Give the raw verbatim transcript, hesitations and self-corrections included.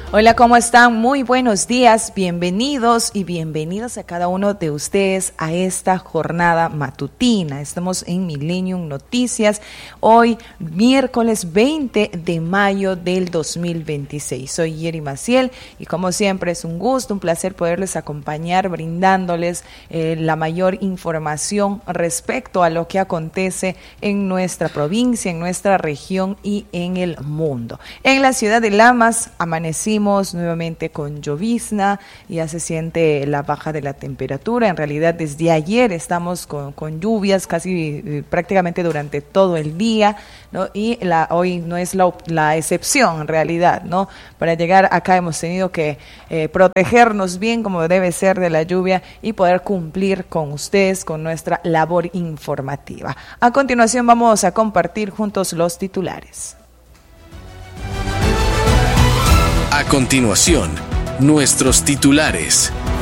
Hola, ¿cómo están? Muy buenos días, bienvenidos y bienvenidas a cada uno de ustedes a esta jornada matutina. Estamos en Millennium Noticias, hoy miércoles veinte de mayo del dos mil veintiséis. Soy Yeri Maciel y como siempre es un gusto, un placer poderles acompañar brindándoles eh, la mayor información respecto a lo que acontece en nuestra provincia, en nuestra región y en el mundo. En la ciudad de Lamas amanecimos nuevamente con llovizna, ya se siente la baja de la temperatura. En realidad desde ayer estamos con, con lluvias casi eh, prácticamente durante todo el día, ¿no? Y la, hoy no es la, la excepción en realidad, ¿no? Para llegar acá hemos tenido que eh, protegernos bien como debe ser de la lluvia y poder cumplir con ustedes con nuestra labor informativa. A continuación vamos a compartir juntos los titulares. A continuación, nuestros titulares.